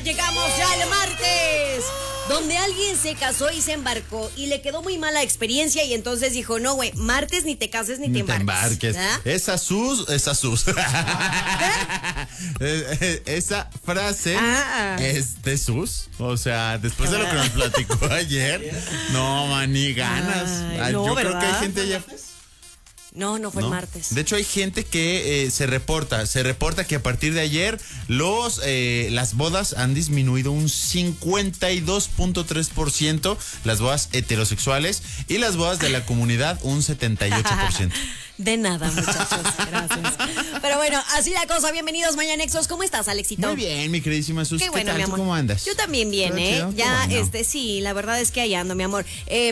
llegamos ya al martes, donde alguien se casó y se embarcó y le quedó muy mala experiencia y entonces dijo, no, güey, martes ni te cases ni te embarques. Esa frase es de sus. O sea, después de lo que nos platicó ayer, no, man, ni ganas. No, yo ¿verdad? creo que hay gente ya... No fue el martes. De hecho, hay gente que se reporta que a partir de ayer las bodas han disminuido un 52.3%, las bodas heterosexuales, y las bodas de la comunidad un 78%. De nada, muchachos. Gracias. Pero bueno, así la cosa. Bienvenidos, Mañanexos. ¿Cómo estás, Alexito? Muy bien, mi queridísima Sus. Qué bueno, ¿Qué tal? mi amor. ¿Cómo andas? Yo también bien, ¿eh? Ya, bueno. Sí, la verdad es que ahí ando, mi amor.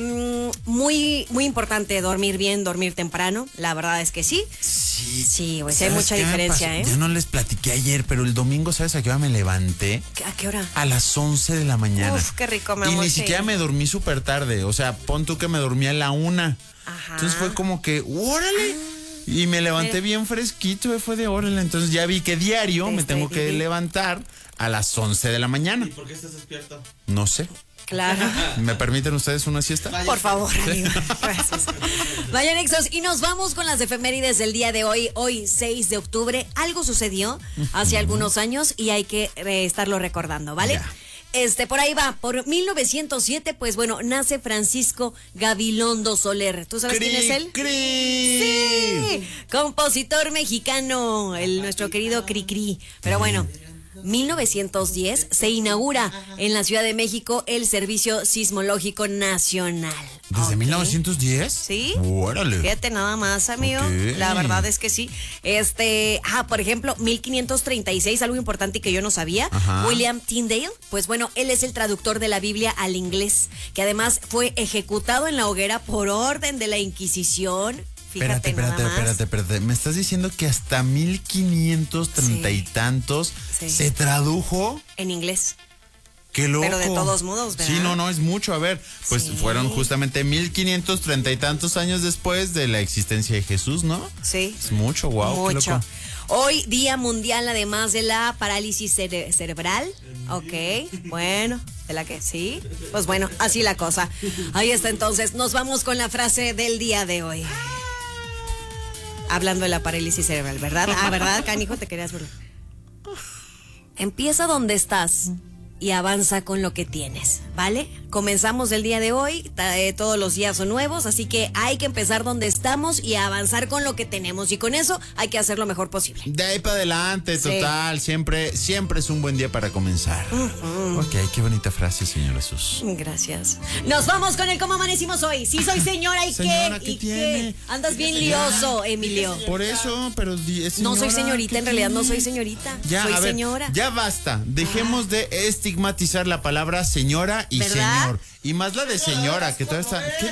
Muy importante dormir bien, dormir temprano. La verdad es que sí. Sí, güey, sí hay mucha diferencia, ¿eh? Ya no les platiqué ayer, pero el domingo, ¿sabes a qué hora me levanté? ¿A qué hora? A las 11 de la mañana. Uf, qué rico, mi amor. Y ni siquiera me dormí súper tarde. O sea, pon tú que me dormí a la 1. Ajá. Entonces fue como que, ¡órale! Y me levanté bien fresquito, fue de órale. Entonces ya vi que diario me tengo que levantar a las 11 de la mañana. ¿Y por qué estás despierto? No sé. Claro. ¿Me permiten ustedes una siesta? Por favor, amigo. Gracias. Mañanexos, y nos vamos con las efemérides del día de hoy. Hoy, 6 de octubre. Algo sucedió hace algunos años y hay que estarlo recordando, ¿vale? Ya. Por ahí va, por 1907, pues bueno, nace Francisco Gabilondo Soler. ¿Tú sabes quién es él? Sí, compositor mexicano, nuestro querido Cricri. Pero bueno, 1910 se inaugura en la Ciudad de México el Servicio Sismológico Nacional. ¿Desde 1910? Sí. Órale. Fíjate nada más, amigo. Okay. La verdad es que sí. Por ejemplo, 1536, algo importante que yo no sabía. Ajá. William Tyndale, pues bueno, él es el traductor de la Biblia al inglés, que además fue ejecutado en la hoguera por orden de la Inquisición. Fíjate Espérate. Me estás diciendo que hasta 1530 y tantos se tradujo en inglés. ¡Qué loco! Pero de todos modos, ¿verdad? Sí, no, es mucho. A ver, pues fueron justamente 1530 y tantos años después de la existencia de Jesús, ¿no? Sí. Es mucho, wow, mucho. qué loco. Hoy, Día Mundial, además de la parálisis cerebral. Ok, bueno, ¿de la que sí? Pues bueno, así la cosa. Ahí está, entonces. Nos vamos con la frase del día de hoy. Hablando de la parálisis cerebral, ¿verdad? ¿Verdad, canijo? Te querías burlar. Empieza donde estás y avanza con lo que tienes, ¿vale? Comenzamos el día de hoy, todos los días son nuevos, así que hay que empezar donde estamos y avanzar con lo que tenemos, y con eso hay que hacer lo mejor posible. De ahí para adelante, total, siempre es un buen día para comenzar. Ok, qué bonita frase, señor Jesús. Gracias. Nos vamos con el cómo amanecimos hoy. Sí, soy señora, ¿y señora, qué? ¿qué ¿Y tiene? qué? Andas bien lioso, Emilio. Por eso, pero es señora. No soy señorita, en realidad no soy señorita. Ya, soy a ver, señora. Ya basta. Dejemos de estigmatizar la palabra señora y ¿verdad? señor. Y más la de señora, que todavía está... ¿Qué